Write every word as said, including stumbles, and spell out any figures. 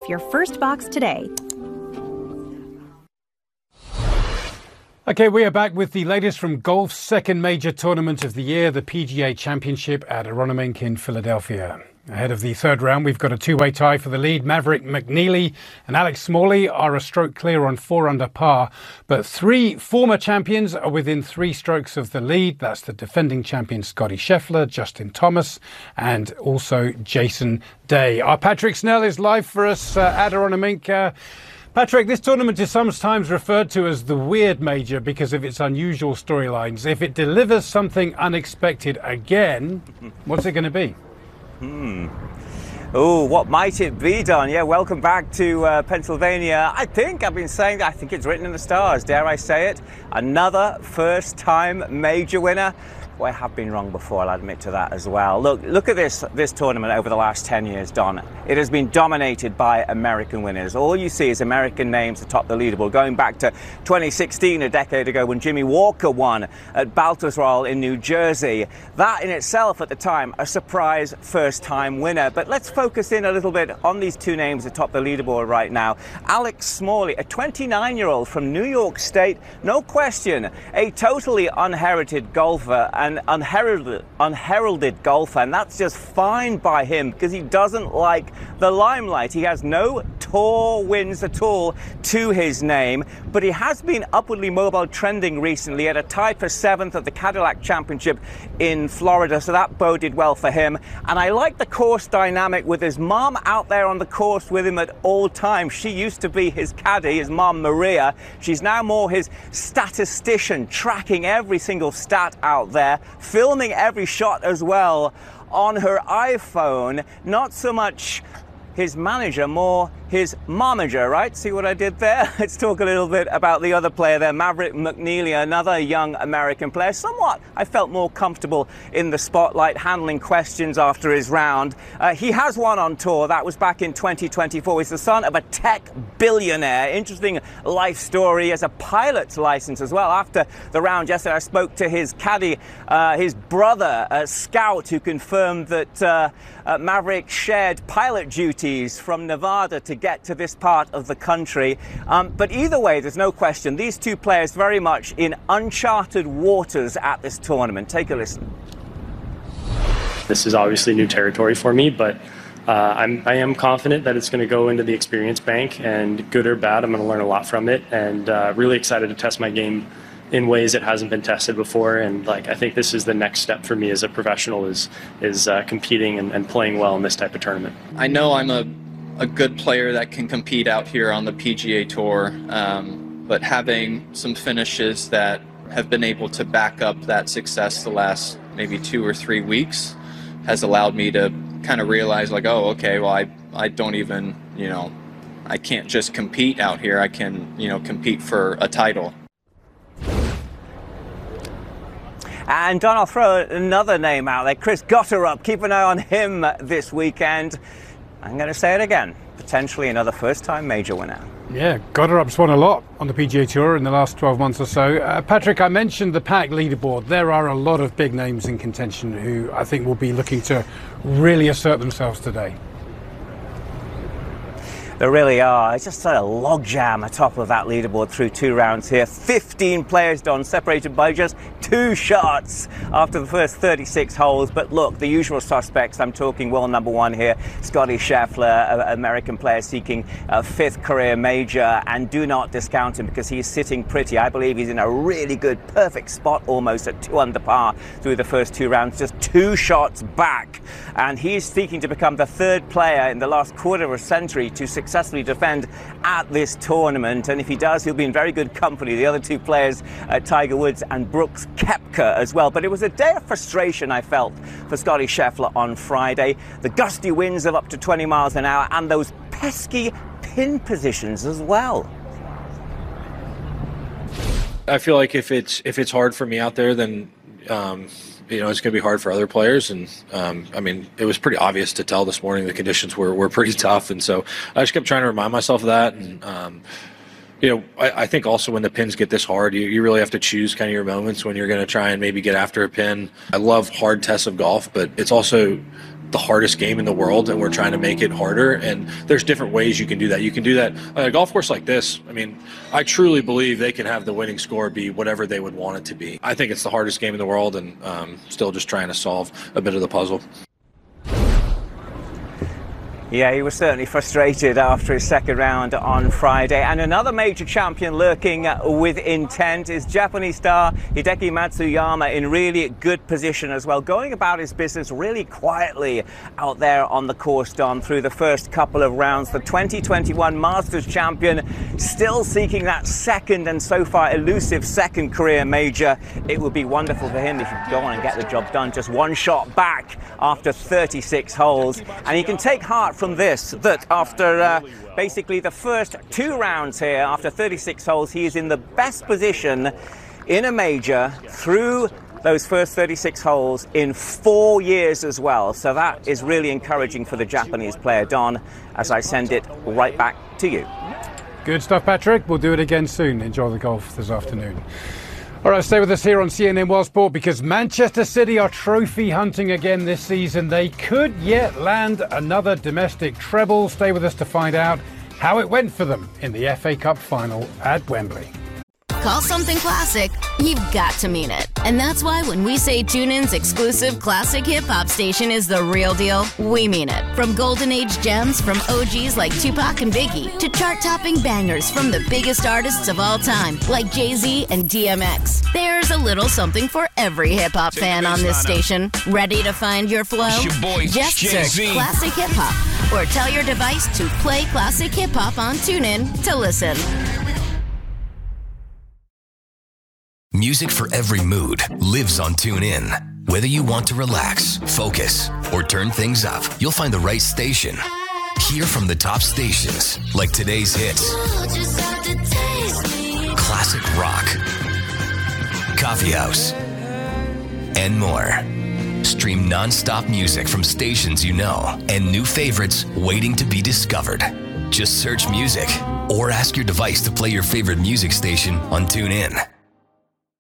your first box today. Okay, we are back with the latest from golf's second major tournament of the year, the P G A Championship at Aronimink in Philadelphia. Ahead of the third round, we've got a two-way tie for the lead. Maverick McNealy and Alex Smalley are a stroke clear on four under par, but three former champions are within three strokes of the lead. That's the defending champion Scottie Scheffler, Justin Thomas, and also Jason Day. Our Patrick Snell is live for us uh, at Aronimink. Uh, Patrick, this tournament is sometimes referred to as the weird major because of its unusual storylines. If it delivers something unexpected again, what's it going to be? Hmm. Oh, what might it be, Don? Yeah, welcome back to uh, Pennsylvania. I think I've been saying that. I think it's written in the stars, dare I say it. Another first-time major winner. Well, I have been wrong before, I'll admit to that as well. Look, look at this this tournament over the last ten years, Don. It has been dominated by American winners. All you see is American names atop the leaderboard, going back to twenty sixteen, a decade ago, when Jimmy Walker won at Baltusrol in New Jersey. That in itself, at the time, a surprise first-time winner. But let's focus in a little bit on these two names atop the leaderboard right now. Alex Smalley, a twenty-nine-year-old from New York State, no question, a totally unheralded golfer, an unheralded, unheralded golfer, and that's just fine by him because he doesn't like the limelight. He has no tour wins at all to his name, but he has been upwardly mobile trending recently at a tie for seventh at the Cadillac Championship in Florida, so that boded well for him. And I like the course dynamic with his mom out there on the course with him at all times. She used to be his caddy, his mom Maria. She's now more his statistician, tracking every single stat out there, filming every shot as well on her iPhone. Not so much his manager, more his momager, right? See what I did there? Let's talk a little bit about the other player there, Maverick McNealy, another young American player. Somewhat, I felt more comfortable in the spotlight, handling questions after his round. Uh, he has won on tour. That was back in twenty twenty-four. He's the son of a tech billionaire. Interesting life story. He has a pilot's license as well. After the round yesterday, I spoke to his caddy, uh, his brother, uh, Scout, who confirmed that uh, uh, Maverick shared pilot duties from Nevada to get to this part of the country. Um, but either way, there's no question, these two players very much in uncharted waters at this tournament. Take a listen. This is obviously new territory for me, but uh, I'm, I am confident that it's going to go into the experience bank, and good or bad, I'm going to learn a lot from it, and uh, really excited to test my game in ways it hasn't been tested before. And like, I think this is the next step for me as a professional, is is uh, competing and, and playing well in this type of tournament. I know I'm a a good player that can compete out here on the P G A Tour, um, but having some finishes that have been able to back up that success the last maybe two or three weeks has allowed me to kind of realize, like, oh, okay, well, I, I don't even, you know, I can't just compete out here. I can, you know, compete for a title. And Don, I'll throw another name out there, Chris Gotterup. Keep an eye on him this weekend. I'm going to say it again, potentially another first-time major winner. Yeah, Gotterup's won a lot on the P G A Tour in the last twelve months or so. Uh, Patrick, I mentioned the pack leaderboard. There are a lot of big names in contention who I think will be looking to really assert themselves today. There really are. It's just a logjam atop of that leaderboard through two rounds here. fifteen players, Don, separated by just two shots after the first thirty-six holes. But look, the usual suspects. I'm talking world number one here, Scottie Scheffler, an American player seeking a fifth career major. And do not discount him because he's sitting pretty. I believe he's in a really good, perfect spot almost at two under par through the first two rounds, just two shots back. And he's seeking to become the third player in the last quarter of a century to successfully defend at this tournament, and if he does, he'll be in very good company. The other two players, uh, Tiger Woods and Brooks Koepka as well. But it was a day of frustration, I felt, for Scottie Scheffler on Friday. The gusty winds of up to twenty miles an hour and those pesky pin positions as well. I feel like if it's if it's hard for me out there, then um, you know, it's going to be hard for other players. And um, I mean, it was pretty obvious to tell this morning the conditions were, were pretty tough. And so I just kept trying to remind myself of that. And, um, you know, I, I think also when the pins get this hard, you, you really have to choose kind of your moments when you're going to try and maybe get after a pin. I love hard tests of golf, but it's also the hardest game in the world, and we're trying to make it harder. And there's different ways you can do that. You can do that on a golf course like this. I mean, I truly believe they can have the winning score be whatever they would want it to be. I think it's the hardest game in the world, and um, still just trying to solve a bit of the puzzle. Yeah, he was certainly frustrated after his second round on Friday. And another major champion lurking with intent is Japanese star Hideki Matsuyama, in really good position as well, going about his business really quietly out there on the course, Don, through the first couple of rounds. The twenty twenty-one Masters champion still seeking that second and so far elusive second career major. It would be wonderful for him if he could go on and get the job done. Just one shot back after thirty-six holes. And he can take heart from this, that after uh, basically the first two rounds here, after thirty-six holes, he is in the best position in a major through those first thirty-six holes in four years as well. So that is really encouraging for the Japanese player, Don, as I send it right back to you. Good stuff, Patrick. We'll do it again soon. Enjoy the golf this afternoon. All right, stay with us here on C N N World Sport, because Manchester City are trophy hunting again this season. They could yet land another domestic treble. Stay with us to find out how it went for them in the F A Cup final at Wembley. Call something classic, you've got to mean it. And that's why when we say TuneIn's exclusive classic hip-hop station is the real deal, we mean it. From golden age gems from O Gs like Tupac and Biggie to chart-topping bangers from the biggest artists of all time like Jay-Z and D M X. There's a little something for every hip-hop fan on this station. Ready to find your flow? It's your boy, Just Jay-Z. search Classic Hip Hop or tell your device to play Classic Hip Hop on TuneIn to listen. Music for every mood lives on TuneIn. Whether you want to relax, focus, or turn things up, you'll find the right station. Hear from the top stations, like today's hits, classic rock, coffee house, and more. Stream non-stop music from stations you know and new favorites waiting to be discovered. Just search music or ask your device to play your favorite music station on TuneIn.